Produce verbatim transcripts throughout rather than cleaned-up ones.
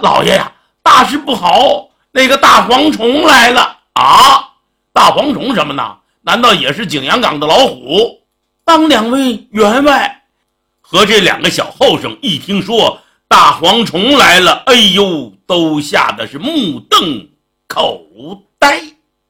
老爷呀，大事不好，那个大蝗虫来了啊！大蝗虫什么呢？难道也是景阳冈的老虎？当两位员外和这两个小后生一听说大蝗虫来了，哎呦，都吓得是目瞪口呆。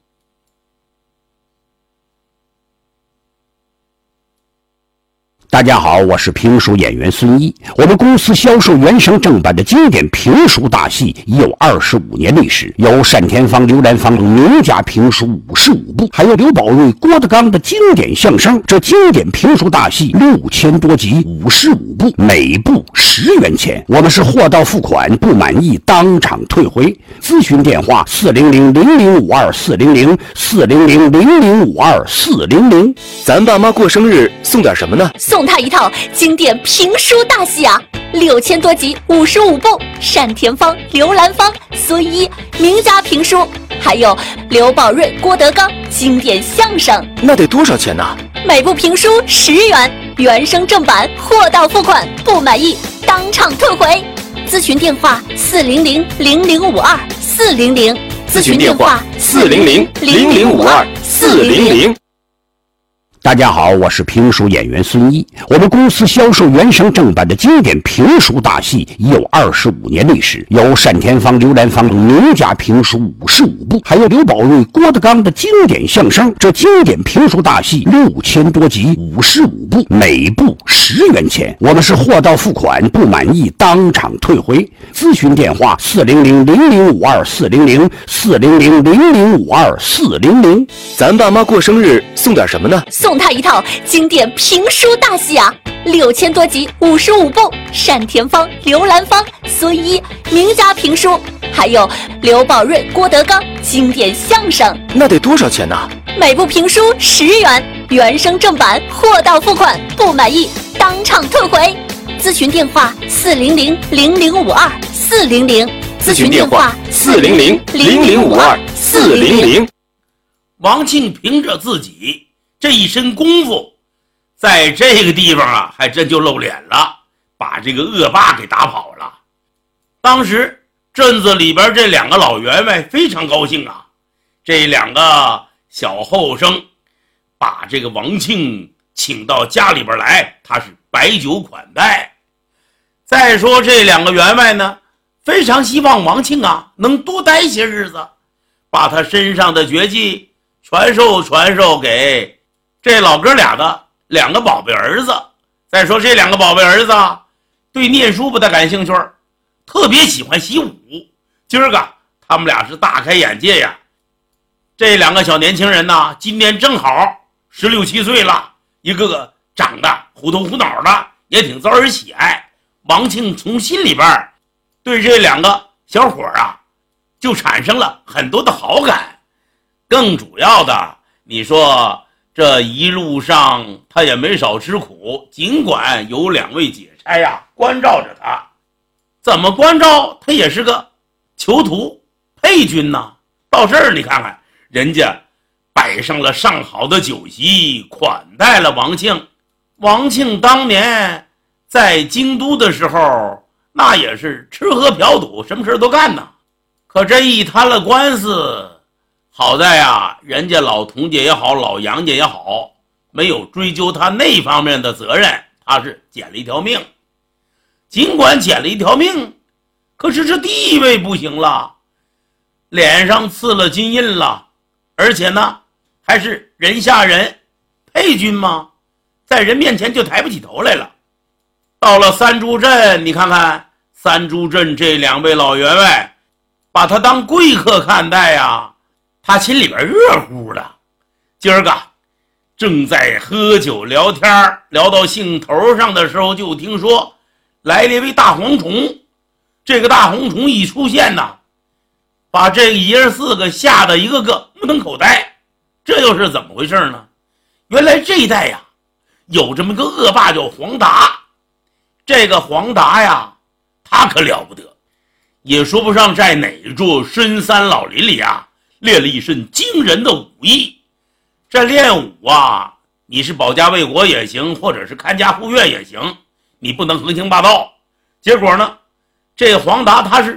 大家好，我是评书演员孙一。我们公司销售原声正版的经典评书大戏已有二十五年历史，有单田芳、刘兰芳名家评书五十五部，还有刘宝瑞、郭德纲的经典相声。这经典评书大戏六千多集，五十五部，每部十元钱。我们是货到付款，不满意当场退回。咨询电话：四零零零零五二四零零四零零零零五二四零零。 咱爸妈过生日送点什么呢？ 送他一套经典评书大戏啊，六千多集，五十五部，单田芳、刘兰芳、孙一名家评书，还有刘宝瑞、郭德纲经典相声。 那得多少钱呢？ 每部评书十元，原声正版，货到付款，不满意当场退回。咨询电话：四零零零零五二四零零。 咨询电话：四零零零零五二四零零。 大家好，我是评书演员孙一。我们公司销售原声正版的经典评书大戏已有二十五年历史，有单田芳、刘兰芳名家评书五十五部，还有刘宝瑞、郭德纲的经典相声。这经典评书大戏六千多集，五十五部，每部十元钱。我们是货到付款，不满意当场退回。咨询电话：四零零零零五二四零零四零零零零五二四零零。 咱爸妈过生日送点什么呢？ 送他一套经典评书大戏啊，六千多集，五十五部，单田芳、刘兰芳、孙一名家评书，还有刘宝瑞、郭德纲经典相声。 那得多少钱呢？ 每部评书十元，原声正版，货到付款，不满意当场退回。咨询电话：四零零零零五二四零零。 咨询电话：四零零零零五二四零零。 王庆凭着自己这一身功夫，在这个地方啊，还真就露脸了，把这个恶霸给打跑了。当时镇子里边这两个老员外非常高兴啊，这两个小后生把这个王庆请到家里边来，他是摆酒款待。再说这两个员外呢，非常希望王庆啊能多待些日子，把他身上的绝技传授传授给这老哥俩的两个宝贝儿子。再说这两个宝贝儿子对念书不太感兴趣，特别喜欢习武。今儿个他们俩是大开眼界呀。这两个小年轻人呢，今年正好十六七岁了，一个个长得糊头糊脑的，也挺遭人喜爱。王庆从心里边对这两个小伙啊就产生了很多的好感。更主要的，你说这一路上他也没少吃苦，尽管有两位姐差呀关照着他，怎么关照他也是个囚徒配军呢。到这儿你看看，人家摆上了上好的酒席，款待了王庆。王庆当年在京都的时候，那也是吃喝嫖赌，什么事都干呢。可这一摊了官司，好在呀，人家老童家也好，老杨家也好，没有追究他那方面的责任，他是捡了一条命。尽管捡了一条命，可是这地位不行了，脸上刺了金印了，而且呢，还是人下人，配军嘛，在人面前就抬不起头来了。到了三珠镇，你看看三珠镇这两位老员外，把他当贵客看待呀。他心里边热乎的，今儿个正在喝酒聊天，聊到兴头上的时候，就听说来了一位大蝗虫。这个大蝗虫一出现呢，把这爷儿四个吓得一个个目瞪口呆。这又是怎么回事呢？原来这一带呀，有这么个恶霸叫黄达。这个黄达呀，他可了不得，也说不上在哪座深山老林里啊练了一身惊人的武艺。这练武啊，你是保家卫国也行，或者是看家护院也行，你不能横行霸道。结果呢，这黄达他是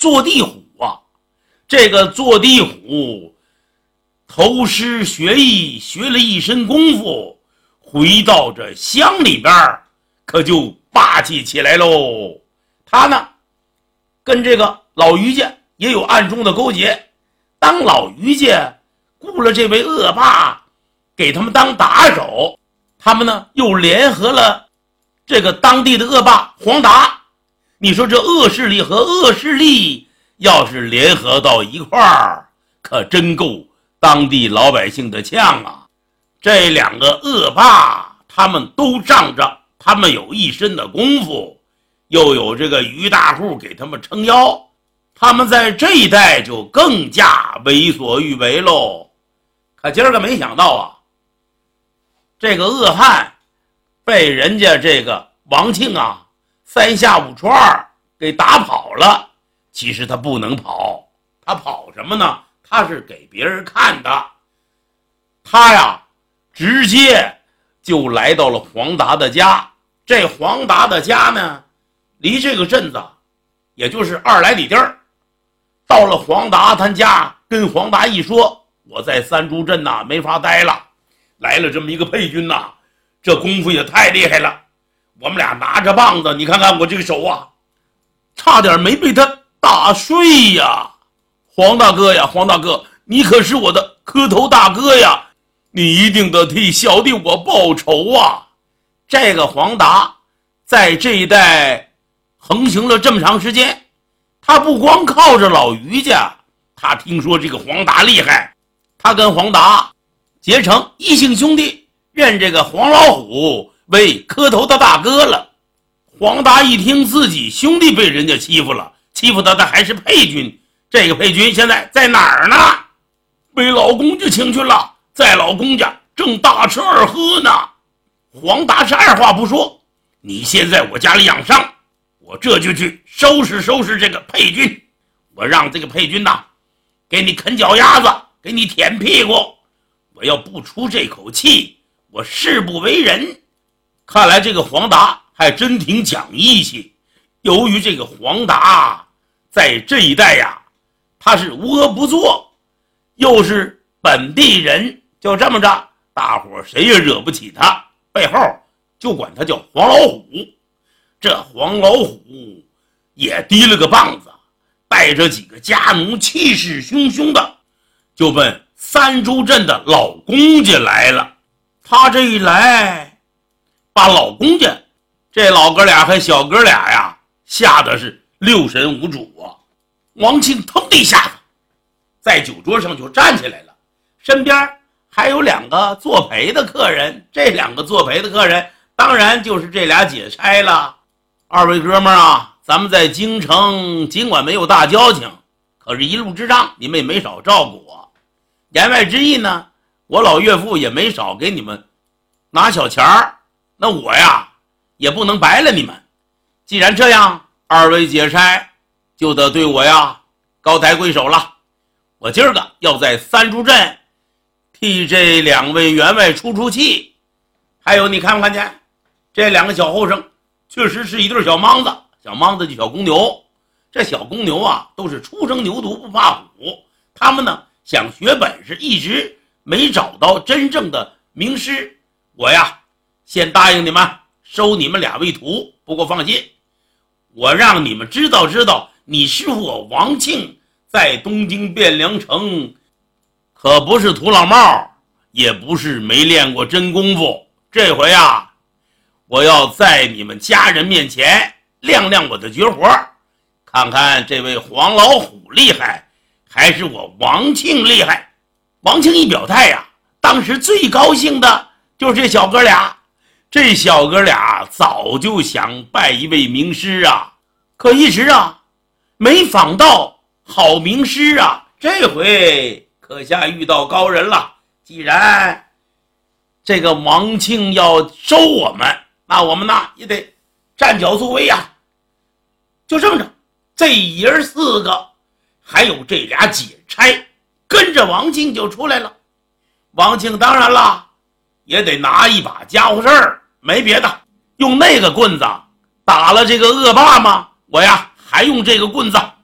坐地虎啊。这个坐地虎投师学艺，学了一身功夫，回到这乡里边可就霸气起来喽。他呢跟这个老于家也有暗中的勾结，当老于家雇了这位恶霸给他们当打手，他们呢又联合了这个当地的恶霸黄达。你说这恶势力和恶势力要是联合到一块儿，可真够当地老百姓的呛啊。这两个恶霸他们都仗着他们有一身的功夫，又有这个于大户给他们撑腰，他们在这一带就更加为所欲为喽。可今儿个没想到啊，这个恶汉被人家这个王庆啊三下五除二给打跑了。其实他不能跑，他跑什么呢？他是给别人看的。他呀直接就来到了黄达的家。这黄达的家呢离这个镇子也就是二来里地儿。到了黄达他家，跟黄达一说，我在三株镇呐没法待了，来了这么一个配军呐，这功夫也太厉害了，我们俩拿着棒子，你看看我这个手啊，差点没被他打碎呀。黄大哥呀，黄大哥，你可是我的磕头大哥呀，你一定得替小弟我报仇啊。这个黄达在这一带横行了这么长时间，他不光靠着老于家，他听说这个黄达厉害，他跟黄达结成异姓兄弟，认这个黄老虎为磕头的大哥了。黄达一听自己兄弟被人家欺负了，欺负他的还是配军，这个配军现在在哪儿呢？被老公家请去了，在老公家正大吃二喝呢。黄达是二话不说，你先在我家里养伤，我这就去收拾收拾这个配军，我让这个配军呐给你啃脚丫子，给你舔屁股，我要不出这口气，我誓不为人。看来这个黄达还真挺讲义气。由于这个黄达在这一带呀，他是无恶不作，又是本地人，就这么着，大伙谁也惹不起他，背后就管他叫黄老虎。这黄老虎也提了个棒子，带着几个家奴，气势汹汹的就奔三株镇的老公家来了。他这一来，把老公家这老哥俩和小哥俩呀吓得是六神无主啊。王庆腾的一下子在酒桌上就站起来了，身边还有两个作陪的客人，这两个作陪的客人当然就是这俩解差了。二位哥们儿啊，咱们在京城尽管没有大交情，可是一路之上你们也没少照顾我，言外之意呢，我老岳父也没少给你们拿小钱儿，那我呀也不能白了你们。既然这样，二位解差就得对我呀高抬贵手了。我今儿个要在三株镇替这两位员外出出气。还有你看不看见这两个小后生，确实是一对小莽子，小莽子就小公牛。这小公牛啊都是初生牛犊不怕虎，他们呢想学本事，一直没找到真正的名师。我呀先答应你们收你们俩为徒，不过放心，我让你们知道知道你师傅我王庆在东京汴梁城可不是土老帽，也不是没练过真功夫。这回啊我要在你们家人面前亮亮我的绝活，看看这位黄老虎厉害还是我王庆厉害。王庆一表态呀，当时最高兴的就是这小哥俩。这小哥俩早就想拜一位名师啊，可一直啊没访到好名师啊，这回可下遇到高人了。既然这个王庆要收我们，那我们呢也得站脚作威啊。就这么着，这爷儿四个还有这俩解差跟着王庆就出来了。王庆当然了也得拿一把家伙事儿，没别的，用那个棍子打了这个恶霸吗？我呀还用这个棍子